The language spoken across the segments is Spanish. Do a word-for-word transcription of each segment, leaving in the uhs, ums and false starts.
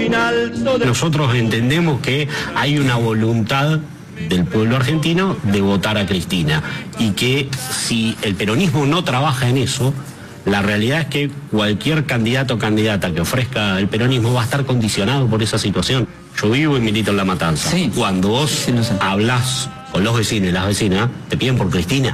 alto de... Nosotros entendemos que hay una voluntad del pueblo argentino de votar a Cristina y que si el peronismo no trabaja en eso, la realidad es que cualquier candidato o candidata que ofrezca el peronismo va a estar condicionado por esa situación. Yo vivo y milito en La Matanza. Sí. Cuando vos Sí, no sé. hablas con los vecinos y las vecinas, te piden por Cristina.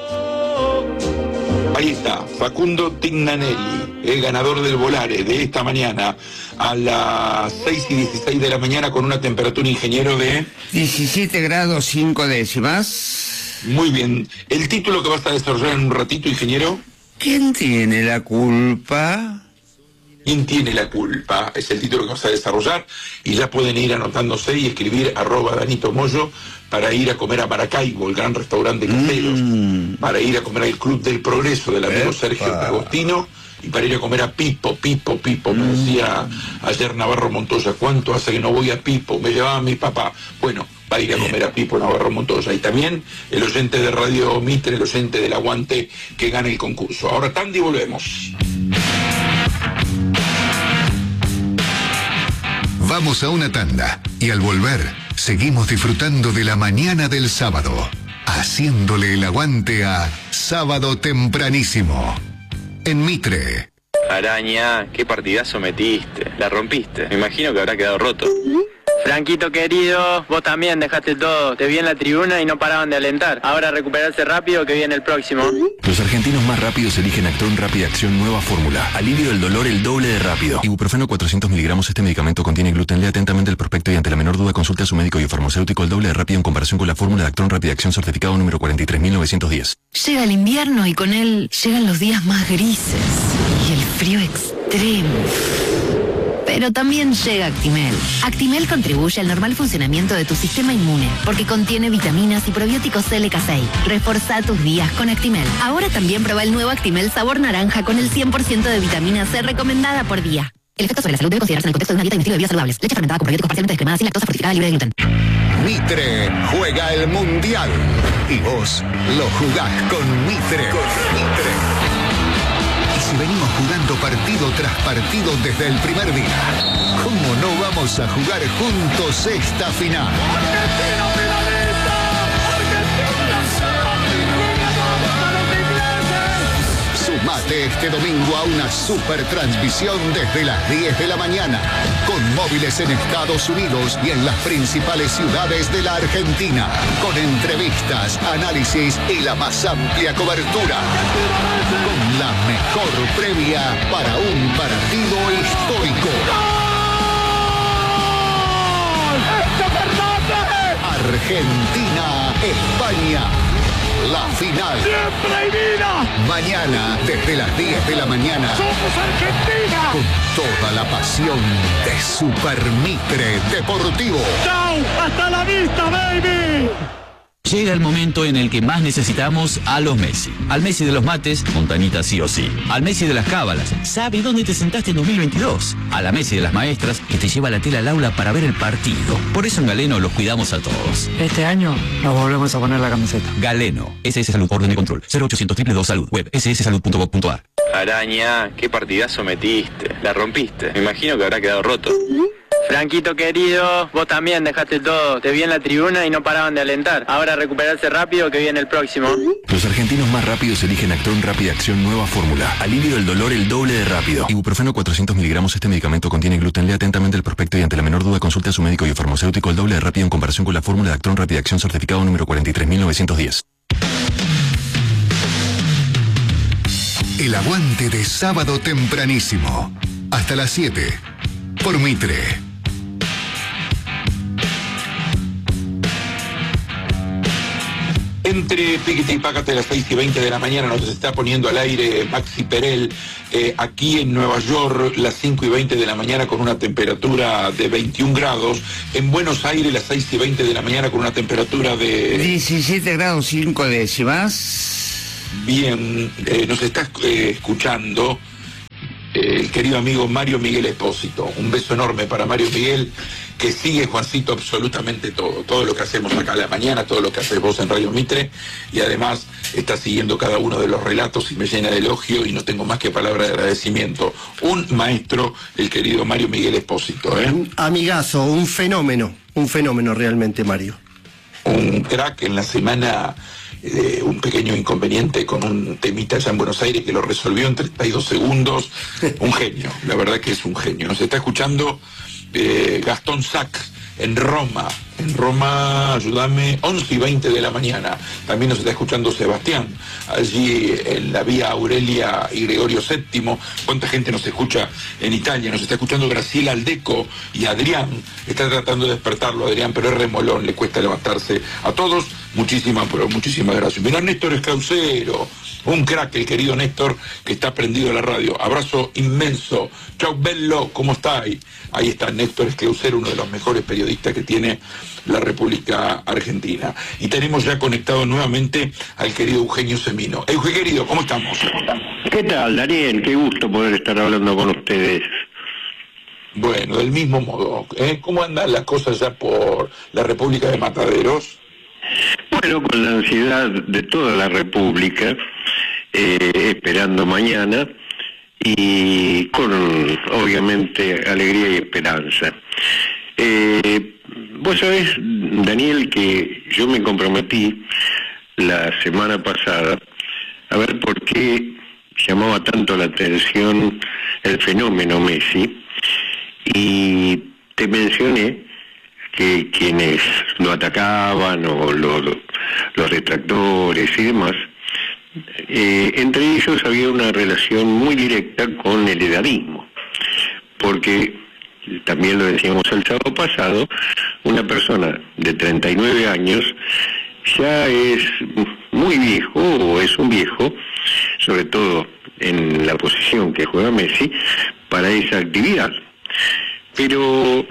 Ahí está, Facundo Tignanelli, el ganador del Volare de esta mañana a las seis y dieciséis de la mañana con una temperatura, ingeniero, de... diecisiete grados cinco décimas. Muy bien. ¿El título que vas a desarrollar en un ratito, ingeniero? ¿Quién tiene la culpa? ¿Quién tiene la culpa? Es el título que vamos a desarrollar y ya pueden ir anotándose y escribir arroba Danito Moyo para ir a comer a Maracaibo, el gran restaurante Caseros, mm. para ir a comer al Club del Progreso del amigo Epa. Sergio Agostino y para ir a comer a Pipo, Pipo, Pipo. Mm. Me decía ayer Navarro Montoya, ¿cuánto hace que no voy a Pipo? Me llevaba mi papá. Bueno, va a ir a comer a Pipo Navarro Montoya. Y también el oyente de Radio Mitre, el oyente del Aguante que gana el concurso. Ahora, Tandy, volvemos. Vamos a una tanda y al volver seguimos disfrutando de la mañana del sábado, haciéndole el aguante a Sábado Tempranísimo en Mitre. Araña, qué partidazo metiste, la rompiste, me imagino que habrá quedado roto. Franquito querido, vos también dejaste todo, te vi en la tribuna y no paraban de alentar. Ahora recuperarse rápido que viene el próximo. Los argentinos más rápidos eligen Actron Rápida Acción Nueva Fórmula. Alivio del dolor el doble de rápido. Ibuprofeno cuatrocientos miligramos. Este medicamento contiene gluten. Lea atentamente el prospecto y ante la menor duda consulte a su médico y farmacéutico. El doble de rápido en comparación con la fórmula de Actron Rápida Acción certificado número cuarenta y tres mil novecientos diez. Llega el invierno y con él llegan los días más grises y el frío extremo. Pero también llega Actimel. Actimel contribuye al normal funcionamiento de tu sistema inmune porque contiene vitaminas y probióticos L K seis. Reforza tus días con Actimel. Ahora también prueba el nuevo Actimel sabor naranja con el cien por ciento de vitamina C recomendada por día. El efecto sobre la salud debe considerarse en el contexto de una dieta y un estilo de vida saludables. Leche fermentada con probióticos parcialmente descremada, sin lactosa, fortificada, libre de gluten. Mitre juega el Mundial y vos lo jugás con Mitre. Con Mitre. Si venimos jugando partido tras partido desde el primer día, ¿cómo no vamos a jugar juntos esta final? ¡Argentina finalista! ¡Argentina! Sumate este domingo a una super transmisión desde las diez de la mañana, con móviles en Estados Unidos y en las principales ciudades de la Argentina, con entrevistas, análisis y la más amplia cobertura. Con la mejor previa para un partido histórico. Argentina, España, la final. ¡Siempre y vida! Mañana, desde las diez de la mañana. ¡Somos Argentina! Con toda la pasión de Super Mitre Deportivo. ¡Chao! ¡Hasta la vista, baby! Llega el momento en el que más necesitamos a los Messi. Al Messi de los mates, Montanita sí o sí. Al Messi de las cábalas, sabe dónde te sentaste en dos mil veintidós. A la Messi de las maestras, que te lleva la tela al aula para ver el partido. Por eso en Galeno los cuidamos a todos. Este año nos volvemos a poner la camiseta. Galeno, S S Salud, orden de control, cero ochocientos dos dos dos Salud, web ese ese salud punto gov punto ar. Araña, qué partidazo metiste, la rompiste, me imagino que habrá quedado roto. Franquito querido, vos también dejaste todo, te vi en la tribuna y no paraban de alentar. Ahora recuperarse rápido que viene el próximo. Los argentinos más rápidos eligen Actron Rápida Acción Nueva Fórmula. Alivio del dolor el doble de rápido. Ibuprofeno cuatrocientos miligramos. Este medicamento contiene gluten. Lea atentamente el prospecto y ante la menor duda consulte a su médico y farmacéutico. El doble de rápido en comparación con la fórmula de Actron Rápida Acción certificado número cuarenta y tres mil novecientos diez. El aguante de Sábado Tempranísimo. Hasta las siete. Por Mitre. Entre Piquete y Pácate a las seis y veinte de la mañana nos está poniendo al aire Maxi Perel, eh, aquí en Nueva York, las cinco y veinte de la mañana con una temperatura de veintiún grados. En Buenos Aires, las seis y veinte de la mañana con una temperatura de... diecisiete grados cinco décimas. Bien, eh, nos está eh, escuchando... Eh, eh, el querido amigo Mario Miguel Espósito. Un beso enorme para Mario Miguel, que sigue, Juancito, absolutamente todo. Todo lo que hacemos acá a la mañana, todo lo que haces vos en Radio Mitre, y además está siguiendo cada uno de los relatos y me llena de elogio y no tengo más que palabra de agradecimiento. Un maestro, el querido Mario Miguel Espósito. ¿eh? Un amigazo, un fenómeno, un fenómeno realmente, Mario. Un crack. En la semana eh, un pequeño inconveniente con un temita allá en Buenos Aires que lo resolvió en treinta y dos segundos. Un genio, la verdad que es un genio. Nos está escuchando eh, Gastón Sachs en Roma. En Roma, ayúdame, once y veinte de la mañana. También nos está escuchando Sebastián, allí en la vía Aurelia y Gregorio séptimo. ¿Cuánta gente nos escucha en Italia? Nos está escuchando Graciela Aldeco y Adrián. Está tratando de despertarlo, Adrián, pero es remolón, le cuesta levantarse. A todos, muchísimas, pero muchísimas gracias. Mirá, Néstor Esclausero, un crack, el querido Néstor, que está prendido a la radio. Abrazo inmenso. Chau, bello, ¿cómo estáis? Ahí está Néstor Esclausero, uno de los mejores periodistas que tiene la República Argentina. Y tenemos ya conectado nuevamente al querido Eugenio Semino. Eugenio, querido, ¿cómo estamos? ¿Qué tal, Daniel? Qué gusto poder estar hablando con ustedes. Bueno, del mismo modo, ¿eh? ¿Cómo andan las cosas ya por la República de Mataderos? Bueno, con la ansiedad de toda la República, eh, esperando mañana, y con, obviamente, alegría y esperanza. Eh, vos sabés, Daniel, que yo me comprometí la semana pasada a ver por qué llamaba tanto la atención el fenómeno Messi, y te mencioné que quienes lo atacaban o lo, lo, los retractores y demás, eh, entre ellos había una relación muy directa con el edadismo, porque también lo decíamos el sábado pasado, una persona de treinta y nueve años ya es muy viejo, o es un viejo, sobre todo en la posición que juega Messi, para esa actividad. Pero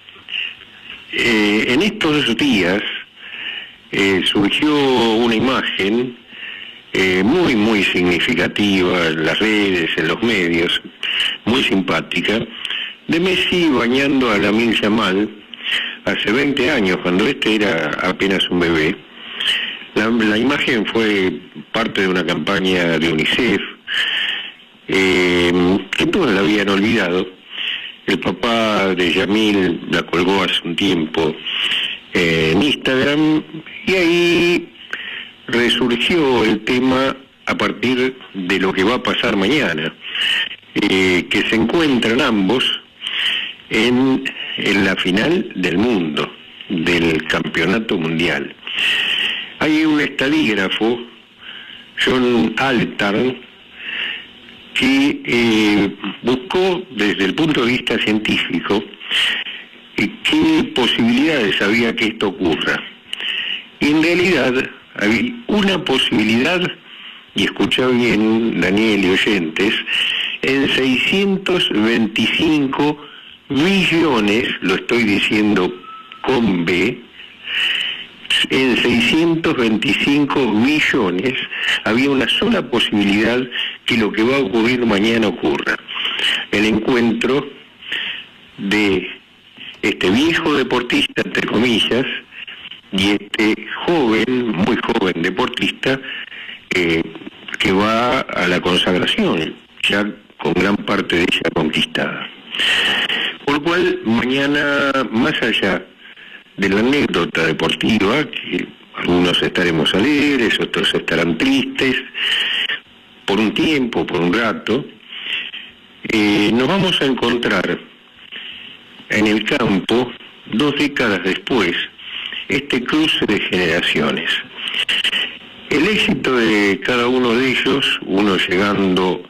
eh, en estos días eh, surgió una imagen eh, muy, muy significativa en las redes, en los medios, muy simpática, de Messi bañando a Lamine Yamal hace veinte años, cuando este era apenas un bebé. La, la imagen fue parte de una campaña de UNICEF, eh, que todos la habían olvidado. El papá de Yamil la colgó hace un tiempo eh, en Instagram, y ahí resurgió el tema a partir de lo que va a pasar mañana, eh, que se encuentran ambos en, en la final del mundo, del campeonato mundial. Hay un estadígrafo, John Altarn, que eh, buscó desde el punto de vista científico eh, qué posibilidades había que esto ocurra. Y en realidad había una posibilidad, y escuchá bien, Daniel y oyentes, en seiscientos veinticinco millones, lo estoy diciendo con B, en seiscientos veinticinco millones había una sola posibilidad que lo que va a ocurrir mañana ocurra. El encuentro de este viejo deportista, entre comillas, y este joven, muy joven deportista, eh, que va a la consagración, ya con gran parte de ella conquistada. Por lo cual, mañana, más allá de la anécdota deportiva, que algunos estaremos alegres, otros estarán tristes, por un tiempo, por un rato, eh, nos vamos a encontrar en el campo, dos décadas después, este cruce de generaciones. El éxito de cada uno de ellos, uno llegando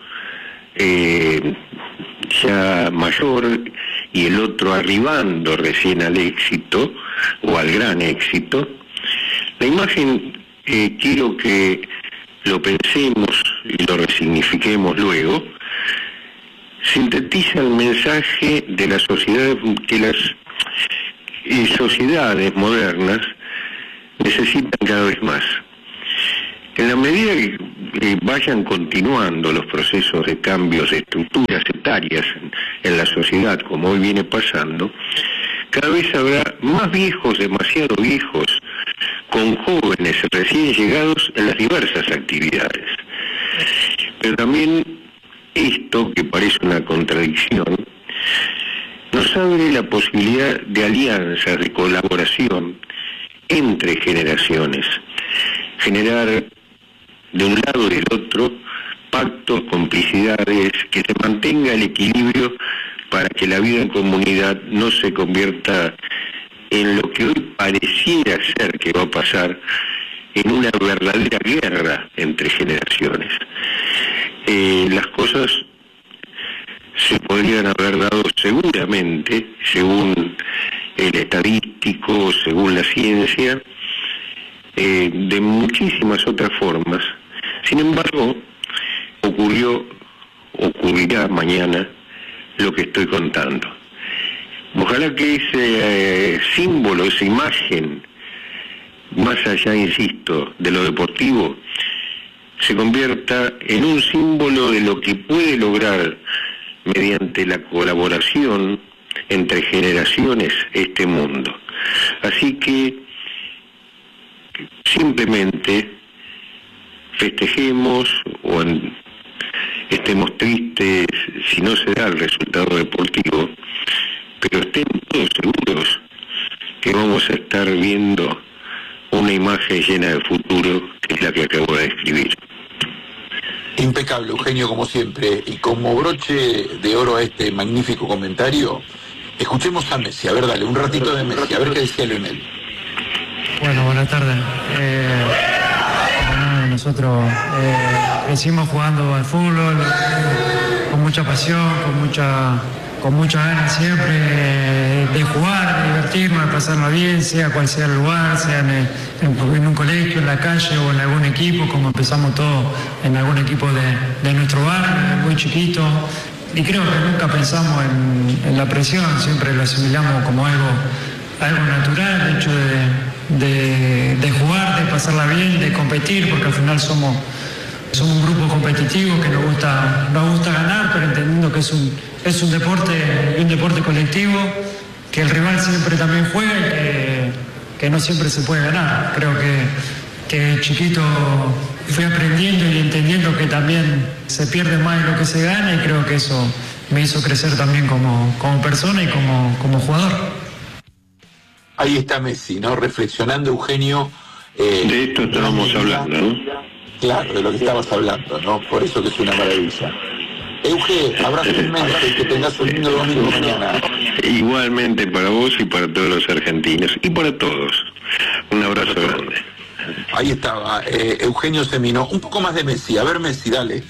eh, ya mayor y el otro arribando recién al éxito o al gran éxito, la imagen eh, quiero que lo pensemos y lo resignifiquemos luego, sintetiza el mensaje de la sociedad, que las eh, sociedades modernas necesitan cada vez más. En la medida que eh, vayan continuando los procesos de cambios de estructuras etarias en, en la sociedad, como hoy viene pasando, cada vez habrá más viejos, demasiado viejos, con jóvenes recién llegados en las diversas actividades. Pero también esto, que parece una contradicción, nos abre la posibilidad de alianzas, de colaboración entre generaciones, generar de un lado y del otro pactos, complicidades, que se mantenga el equilibrio para que la vida en comunidad no se convierta en lo que hoy pareciera ser que va a pasar, en una verdadera guerra entre generaciones. Eh, las cosas se podrían haber dado seguramente, según el estadístico, según la ciencia, eh, de muchísimas otras formas. Sin embargo, ocurrió, ocurrirá mañana lo que estoy contando. Ojalá que ese eh, símbolo, esa imagen, más allá, insisto, de lo deportivo, se convierta en un símbolo de lo que puede lograr mediante la colaboración entre generaciones este mundo. Así que simplemente festejemos o en, estemos tristes si no se da el resultado deportivo, pero estén todos seguros que vamos a estar viendo una imagen llena de futuro, que es la que acabo de describir. Impecable, Eugenio, como siempre. Y como broche de oro a este magnífico comentario, escuchemos a Messi. A ver, dale, un ratito de Messi, a ver qué decía Lionel. Bueno, buenas tardes. Eh, bueno, nosotros eh, crecimos jugando al fútbol con mucha pasión, con mucha... con muchas ganas siempre de jugar, de divertirnos, de pasarla bien, sea cual sea el lugar, sea en, en, en un colegio, en la calle o en algún equipo, como empezamos todos en algún equipo de, de nuestro barrio, muy chiquito. Y creo que nunca pensamos en, en la presión, siempre lo asimilamos como algo, algo natural, el hecho de, de, de jugar, de pasarla bien, de competir, porque al final somos... Somos un grupo competitivo que nos gusta, nos gusta ganar, pero entendiendo que es un, es un deporte, un deporte colectivo, que el rival siempre también juega y que, que no siempre se puede ganar. Creo que, que chiquito fui aprendiendo y entendiendo que también se pierde más de lo que se gana, y creo que eso me hizo crecer también como, como persona y como, como jugador. Ahí está Messi, ¿no? Reflexionando, Eugenio. Eh, de esto estábamos hablando, ¿no? Claro, de lo que estabas hablando, ¿no? Por eso que es una maravilla. Euge, abrazo inmenso y que tengas un lindo domingo mañana. Igualmente para vos y para todos los argentinos, y para todos. Un abrazo grande. Ahí estaba, eh, Eugenio Semino. Un poco más de Messi. A ver, Messi, dale.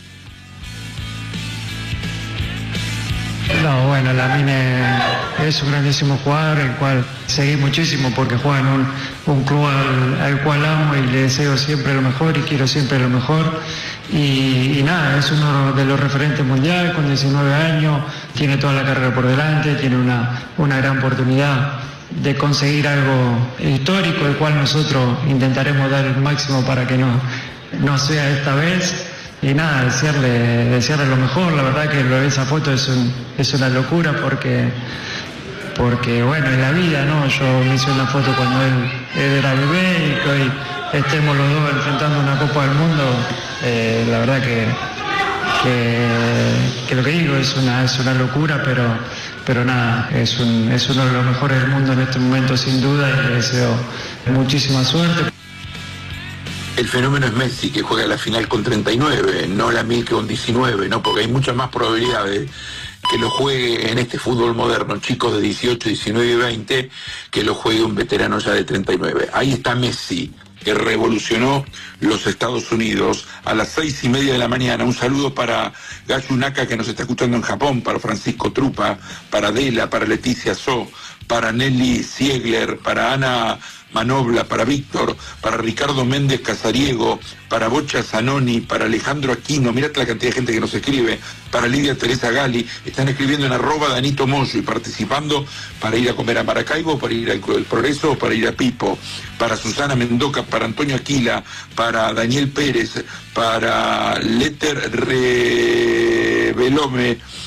No, bueno, Lamine es un grandísimo jugador, el cual seguí muchísimo porque juega en un, un club al, al cual amo y le deseo siempre lo mejor y quiero siempre lo mejor. Y, y nada, es uno de los referentes mundiales con diecinueve años, tiene toda la carrera por delante, tiene una, una gran oportunidad de conseguir algo histórico, el cual nosotros intentaremos dar el máximo para que no, no sea esta vez. Y nada, desearle, desearle lo mejor. La verdad que lo de esa foto es, un, es una locura porque, porque, bueno, en la vida, ¿no? Yo me hice una foto cuando él, él era bebé y que hoy estemos los dos enfrentando una Copa del Mundo. Eh, la verdad que, que, que lo que digo es una, es una locura, pero, pero nada, es, un, es uno de los mejores del mundo en este momento sin duda y le deseo muchísima suerte. El fenómeno es Messi, que juega la final con treinta y nueve, no la mil que con diecinueve, ¿no? Porque hay muchas más probabilidades que lo juegue en este fútbol moderno, chicos de dieciocho, diecinueve y veinte, que lo juegue un veterano ya de treinta y nueve. Ahí está Messi, que revolucionó los Estados Unidos a las seis y media de la mañana. Un saludo para Gayu Naka, que nos está escuchando en Japón, para Francisco Trupa, para Adela, para Leticia So, para Nelly Ziegler, para Ana Manobla, para Víctor, para Ricardo Méndez Casariego, para Bocha Zanoni, para Alejandro Aquino, mirate la cantidad de gente que nos escribe, para Lidia Teresa Gali, están escribiendo en arroba Danito Moyo y participando para ir a comer a Maracaibo, para ir al El Progreso, para ir a Pipo, para Susana Mendoca, para Antonio Aquila, para Daniel Pérez, para Letter Revelome,